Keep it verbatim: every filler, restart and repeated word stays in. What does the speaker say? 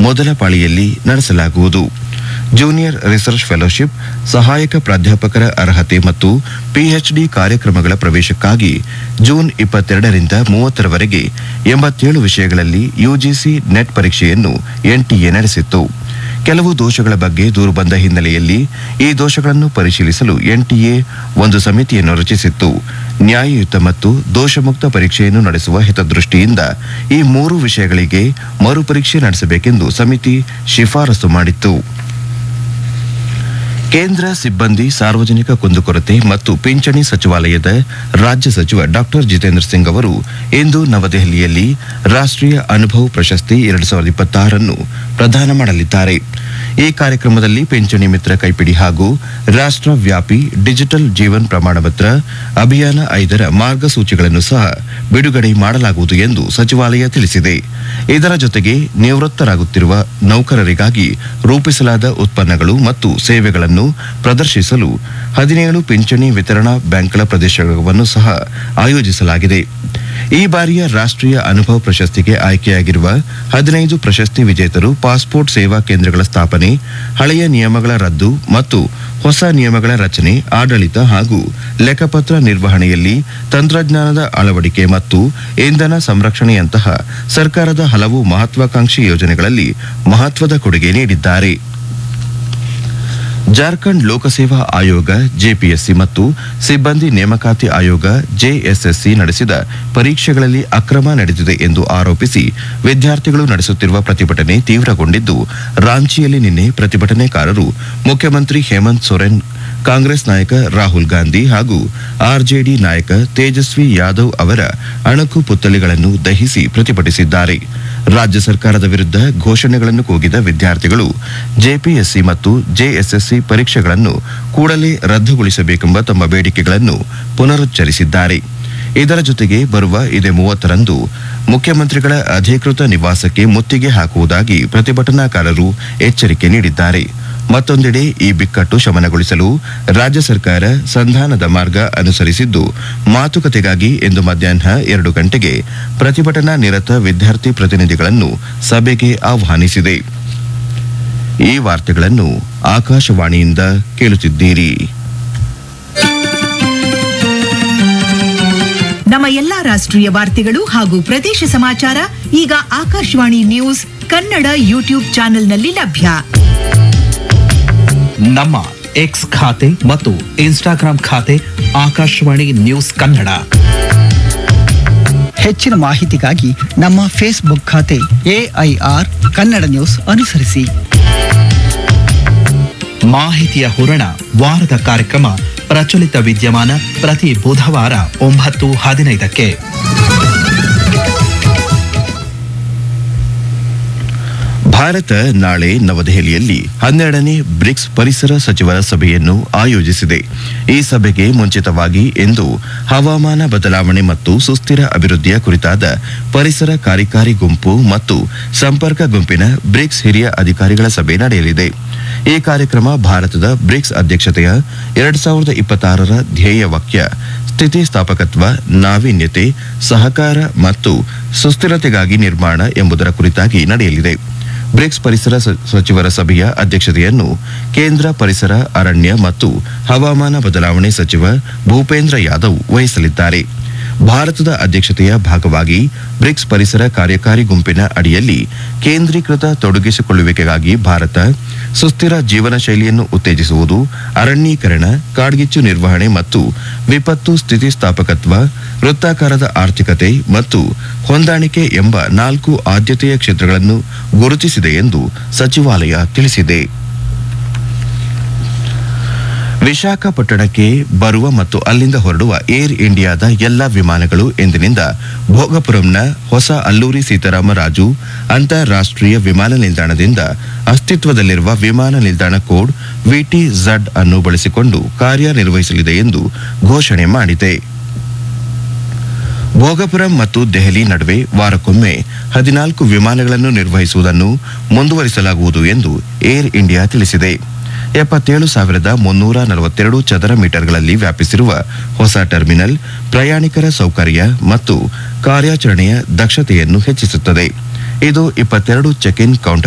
ಮೊದಲ ಪಾಳಿಯಲ್ಲಿ ನಡೆಸಲಾಗುವುದು. Junior research fellowship, ಸಹಾಯಕ ಪ್ರಾಧ್ಯಾಪಕರ ಅರ್ಹತೆ ಮತ್ತು ಪಿಎಚ್ಡಿ ಕಾರ್ಯಕ್ರಮಗಳ ಪ್ರವೇಶಕ್ಕಾಗಿ ಜೂನ್ ಇಪ್ಪತ್ತೆರಡರಿಂದ ಮೂವತ್ತರವರೆಗೆ ಎಂಬತ್ತೇಳು ವಿಷಯಗಳಲ್ಲಿ ಯುಜಿಸಿ ನೆಟ್ ಪರೀಕ್ಷೆಯನ್ನು ಎನ್ಟಿಎ ನಡೆಸಿತ್ತು. ಕೆಲವು ದೋಷಗಳ ಬಗ್ಗೆ ದೂರು ಬಂದ ಹಿನ್ನೆಲೆಯಲ್ಲಿ ಈ ದೋಷಗಳನ್ನು ಪರಿಶೀಲಿಸಲು ಎನ್ಟಿಎ ಒಂದು ಸಮಿತಿಯನ್ನು ರಚಿಸಿತ್ತು. ನ್ಯಾಯಯುತ ಮತ್ತು ದೋಷಮುಕ್ತ ಪರೀಕ್ಷೆಯನ್ನು ನಡೆಸುವ ಹಿತದೃಷ್ಟಿಯಿಂದ ಈ ಮೂರು ವಿಷಯಗಳಿಗೆ ಮರುಪರೀಕ್ಷೆ ನಡೆಸಬೇಕೆಂದು ಸಮಿತಿ ಶಿಫಾರಸು ಮಾಡಿತ್ತು. ಕೇಂದ್ರ ಸಿಬ್ಬಂದಿ ಸಾರ್ವಜನಿಕ ಕುಂದುಕೊರತೆ ಮತ್ತು ಪಿಂಚಣಿ ಸಚಿವಾಲಯದ ರಾಜ್ಯ ಸಚಿವ ಡಾಕ್ಟರ್ ಜಿತೇಂದ್ರ ಸಿಂಗ್ ಅವರು ಇಂದು ನವದೆಹಲಿಯಲ್ಲಿ ರಾಷ್ಟ್ರೀಯ ಅನುಭವ್ ಪ್ರಶಸ್ತಿ ಎರಡು ಸಾವಿರದ ಇಪ್ಪತ್ತಾರನ್ನು ಪ್ರದಾನ ಮಾಡಲಿದ್ದಾರೆ. ಈ ಕಾರ್ಯಕ್ರಮದಲ್ಲಿ ಪಿಂಚಣಿ ಮಿತ್ರ ಕೈಪಿಡಿ ಹಾಗೂ ರಾಷ್ಟ್ರವ್ಯಾಪಿ ಡಿಜಿಟಲ್ ಜೀವನ್ ಪ್ರಮಾಣಪತ್ರ ಅಭಿಯಾನ ಐದರ ಮಾರ್ಗಸೂಚಿಗಳನ್ನು ಸಹ ಬಿಡುಗಡೆ ಮಾಡಲಾಗುವುದು ಎಂದು ಸಚಿವಾಲಯ ತಿಳಿಸಿದೆ. ಇದರ ಜೊತೆಗೆ ನಿವೃತ್ತರಾಗುತ್ತಿರುವ ನೌಕರರಿಗಾಗಿ ರೂಪಿಸಲಾದ ಉತ್ಪನ್ನಗಳು ಮತ್ತು ಸೇವೆಗಳನ್ನು ಪ್ರದರ್ಶಿಸಲು ಹದಿನೇಳು ಪಿಂಚಣಿ ವಿತರಣಾ ಬ್ಯಾಂಕ್ಗಳ ಪ್ರದೇಶವನ್ನು ಸಹ ಆಯೋಜಿಸಲಾಗಿದೆ. ಈ ಬಾರಿಯ ರಾಷ್ಟ್ರೀಯ ಅನುಭವ ಪ್ರಶಸ್ತಿಗೆ ಆಯ್ಕೆಯಾಗಿರುವ ಹದಿನೈದು ಪ್ರಶಸ್ತಿ ವಿಜೇತರು ಪಾಸ್ಪೋರ್ಟ್ ಸೇವಾ ಕೇಂದ್ರಗಳ ಸ್ಥಾಪನೆ, ಹಳೆಯ ನಿಯಮಗಳ ರದ್ದು ಮತ್ತು ಹೊಸ ನಿಯಮಗಳ ರಚನೆ, ಆಡಳಿತ ಹಾಗೂ ಲೆಕ್ಕಪತ್ರ ನಿರ್ವಹಣೆಯಲ್ಲಿ ತಂತ್ರಜ್ಞಾನದ ಅಳವಡಿಕೆ ಮತ್ತು ಇಂಧನ ಸಂರಕ್ಷಣೆಯಂತಹ ಸರ್ಕಾರದ ಹಲವು ಮಹತ್ವಾಕಾಂಕ್ಷಿ ಯೋಜನೆಗಳಲ್ಲಿ ಮಹತ್ವದ ಕೊಡುಗೆ ನೀಡಿದ್ದಾರೆ. ಜಾರ್ಖಂಡ್ ಲೋಕಸೇವಾ ಆಯೋಗ ಜೆಪಿಎಸ್ಸಿ ಮತ್ತು ಸಿಬ್ಬಂದಿ ನೇಮಕಾತಿ ಆಯೋಗ ಜೆಎಸ್ಎಸ್ಸಿ ನಡೆಸಿದ ಪರೀಕ್ಷೆಗಳಲ್ಲಿ ಅಕ್ರಮ ನಡೆದಿದೆ ಎಂದು ಆರೋಪಿಸಿ ವಿದ್ಯಾರ್ಥಿಗಳು ನಡೆಸುತ್ತಿರುವ ಪ್ರತಿಭಟನೆ ತೀವ್ರಗೊಂಡಿದ್ದು, ರಾಂಚಿಯಲ್ಲಿ ನಿನ್ನೆ ಪ್ರತಿಭಟನೆಕಾರರು ಮುಖ್ಯಮಂತ್ರಿ ಹೇಮಂತ್ ಸೊರೆನ್, ಕಾಂಗ್ರೆಸ್ ನಾಯಕ ರಾಹುಲ್ ಗಾಂಧಿ ಹಾಗೂ ಆರ್ಜೆಡಿ ನಾಯಕ ತೇಜಸ್ವಿ ಯಾದವ್ ಅವರ ಅಣಕು ಪುತ್ಥಳಿಗಳನ್ನು ದಹಿಸಿ ಪ್ರತಿಭಟಿಸಿದ್ದಾರೆ. ರಾಜ್ಯ ಸರ್ಕಾರದ ವಿರುದ್ಧ ಘೋಷಣೆಗಳನ್ನು ಕೂಗಿದ ವಿದ್ಯಾರ್ಥಿಗಳು ಜೆಪಿಎಸ್ಸಿ ಮತ್ತು ಜೆಎಸ್ಎಸ್ಸಿ ಪರೀಕ್ಷೆಗಳನ್ನು ಕೂಡಲೇ ರದ್ದುಗೊಳಿಸಬೇಕೆಂಬ ತಮ್ಮ ಬೇಡಿಕೆಗಳನ್ನು ಪುನರುಚ್ಚರಿಸಿದ್ದಾರೆ. ಇದರ ಜೊತೆಗೆ ಬರುವ ಇದೇ ಮೂವತ್ತರಂದು ಮುಖ್ಯಮಂತ್ರಿಗಳ ಅಧಿಕೃತ ನಿವಾಸಕ್ಕೆ ಮುತ್ತಿಗೆ ಹಾಕುವುದಾಗಿ ಪ್ರತಿಭಟನಾಕಾರರು ಎಚ್ಚರಿಕೆ ನೀಡಿದ್ದಾರೆ. ಮತ್ತೊಂದೆಡೆ ಈ ಬಿಕ್ಕಟ್ಟು ಶಮನಗೊಳಿಸಲು ರಾಜ್ಯ ಸರ್ಕಾರ ಸಂಧಾನದ ಮಾರ್ಗ ಅನುಸರಿಸಿದ್ದು, ಮಾತುಕತೆಗಾಗಿ ಇಂದು ಮಧ್ಯಾಹ್ನ ಎರಡು ಗಂಟೆಗೆ ಪ್ರತಿಭಟನಾ ನಿರತ ವಿದ್ಯಾರ್ಥಿ ಪ್ರತಿನಿಧಿಗಳನ್ನು ಸಭೆಗೆ ಆಹ್ವಾನಿಸಿದೆ. ಈ ವಾರ್ತೆಗಳನ್ನು ಆಕಾಶವಾಣಿಯಿಂದ ಕೇಳುತ್ತಿದ್ದೀರಿ. ನಮ್ಮ ಎಲ್ಲಾ ರಾಷ್ಟ್ರೀಯ ವಾರ್ತೆಗಳು ಹಾಗೂ ಪ್ರದೇಶ ಸಮಾಚಾರ ಈಗ ಆಕಾಶವಾಣಿ ನ್ಯೂಸ್ ಕನ್ನಡ ಯೂಟ್ಯೂಬ್ ಚಾನೆಲ್ನಲ್ಲಿ ಲಭ್ಯ. ನಮ್ಮ ಎಕ್ಸ್ ಖಾತೆ ಮತ್ತು ಇನ್ಸ್ಟಾಗ್ರಾಂ ಖಾತೆ ಆಕಾಶವಾಣಿ ನ್ಯೂಸ್ ಕನ್ನಡ. ಹೆಚ್ಚಿನ ಮಾಹಿತಿಗಾಗಿ ನಮ್ಮ ಫೇಸ್ಬುಕ್ ಖಾತೆ ಎಐಆರ್ ಕನ್ನಡ ನ್ಯೂಸ್ ಅನುಸರಿಸಿ. ಮಾಹಿತಿಯ ಹೂರಣ ವಾರದ ಕಾರ್ಯಕ್ರಮ ಪ್ರಚಲಿತ ವಿದ್ಯಮಾನ ಪ್ರತಿ ಬುಧವಾರ ಒಂಬತ್ತು ಹದಿನೈದಕ್ಕೆ. ಭಾರತ ನಾಳೆ ನವದೆಹಲಿಯಲ್ಲಿ ಹನ್ನೆರಡನೇ ಬ್ರಿಕ್ಸ್ ಪರಿಸರ ಸಚಿವರ ಸಭೆಯನ್ನು ಆಯೋಜಿಸಿದೆ. ಈ ಸಭೆಗೆ ಮುಂಚಿತವಾಗಿ ಇಂದು ಹವಾಮಾನ ಬದಲಾವಣೆ ಮತ್ತು ಸುಸ್ಥಿರ ಅಭಿವೃದ್ಧಿಯ ಕುರಿತಾದ ಪರಿಸರ ಕಾರ್ಯಕಾರಿ ಗುಂಪು ಮತ್ತು ಸಂಪರ್ಕ ಗುಂಪಿನ ಬ್ರಿಕ್ಸ್ ಹಿರಿಯ ಅಧಿಕಾರಿಗಳ ಸಭೆ ನಡೆಯಲಿದೆ. ಈ ಕಾರ್ಯಕ್ರಮ ಭಾರತದ ಬ್ರಿಕ್ಸ್ ಅಧ್ಯಕ್ಷತೆಯ ಎರಡ್ ಸಾವಿರದ ಇಪ್ಪತ್ತಾರರ ಧ್ಯೇಯ ವಾಕ್ಯ ಸ್ಥಿತಿಸ್ಥಾಪಕತ್ವ, ನಾವೀನ್ಯತೆ, ಸಹಕಾರ ಮತ್ತು ಸುಸ್ಥಿರತೆಗಾಗಿ ನಿರ್ಮಾಣ ಎಂಬುದರ ಕುರಿತಾಗಿ ನಡೆಯಲಿದೆ. ಬ್ರಿಕ್ಸ್ ಪರಿಸರ ಸಚಿವರ ಸಭೆಯ ಅಧ್ಯಕ್ಷತೆಯನ್ನು ಕೇಂದ್ರ ಪರಿಸರ, ಅರಣ್ಯ ಮತ್ತು ಹವಾಮಾನ ಬದಲಾವಣೆ ಸಚಿವ ಭೂಪೇಂದ್ರ ಯಾದವ್ ವಹಿಸಲಿದ್ದಾರೆ. ಭಾರತದ ಅಧ್ಯಕ್ಷತೆಯ ಭಾಗವಾಗಿ ಬ್ರಿಕ್ಸ್ ಪರಿಸರ ಕಾರ್ಯಕಾರಿ ಗುಂಪಿನ ಅಡಿಯಲ್ಲಿ ಕೇಂದ್ರೀಕೃತ ತೊಡಗಿಸಿಕೊಳ್ಳುವಿಕೆಗಾಗಿ ಭಾರತ ಸುಸ್ಥಿರ ಜೀವನ ಶೈಲಿಯನ್ನು ಉತ್ತೇಜಿಸುವುದು, ಅರಣ್ಯೀಕರಣ, ಕಾಡ್ಗಿಚ್ಚು ನಿರ್ವಹಣೆ ಮತ್ತು ವಿಪತ್ತು ಸ್ಥಿತಿಸ್ಥಾಪಕತ್ವ, ವೃತ್ತಾಕಾರದ ಆರ್ಥಿಕತೆ ಮತ್ತು ಹೊಂದಾಣಿಕೆ ಎಂಬ ನಾಲ್ಕು ಆದ್ಯತೆಯ ಕ್ಷೇತ್ರಗಳನ್ನು ಗುರುತಿಸಿದೆ ಎಂದು ಸಚಿವಾಲಯ ತಿಳಿಸಿದೆ. ವಿಶಾಖಪಟ್ಟಣಕ್ಕೆ ಬರುವ ಮತ್ತು ಅಲ್ಲಿಂದ ಹೊರಡುವ ಏರ್ ಇಂಡಿಯಾದ ಎಲ್ಲ ವಿಮಾನಗಳು ಇಂದಿನಿಂದ ಭೋಗಪುರಂನ ಹೊಸ ಅಲ್ಲೂರಿ ಸೀತಾರಾಮರಾಜು ಅಂತಾರಾಷ್ಟ್ರೀಯ ವಿಮಾನ ನಿಲ್ದಾಣದಿಂದ ಅಸ್ತಿತ್ವದಲ್ಲಿರುವ ವಿಮಾನ ನಿಲ್ದಾಣ ಕೋಡ್ ವಿಟಿ ಝಡ್ ಅನ್ನು ಬಳಸಿಕೊಂಡು ಕಾರ್ಯನಿರ್ವಹಿಸಲಿದೆ ಎಂದು ಘೋಷಣೆ ಮಾಡಿದೆ. ಭೋಗಪುರಂ ಮತ್ತು ದೆಹಲಿ ನಡುವೆ ವಾರಕ್ಕೊಮ್ಮೆ ಹದಿನಾಲ್ಕು ವಿಮಾನಗಳನ್ನು ನಿರ್ವಹಿಸುವುದನ್ನು ಮುಂದುವರಿಸಲಾಗುವುದು ಎಂದು ಏರ್ ಇಂಡಿಯಾ ತಿಳಿಸಿದೆ. ಎಪ್ಪತ್ತೇಳು ಸಾವಿರದ ಮುನ್ನೂರ ನಲವತ್ತೆರಡು ಚದರ ಮೀಟರ್ಗಳಲ್ಲಿ ವ್ಯಾಪಿಸಿರುವ ಹೊಸ ಟರ್ಮಿನಲ್ ಪ್ರಯಾಣಿಕರ ಸೌಕರ್ಯ ಮತ್ತು ಕಾರ್ಯಾಚರಣೆಯ ದಕ್ಷತೆಯನ್ನು ಹೆಚ್ಚಿಸುತ್ತದೆ. ಇದು ಇಪ್ಪತ್ತೆರಡು ಚೆಕ್ ಇನ್ ಕೌಂಟರ್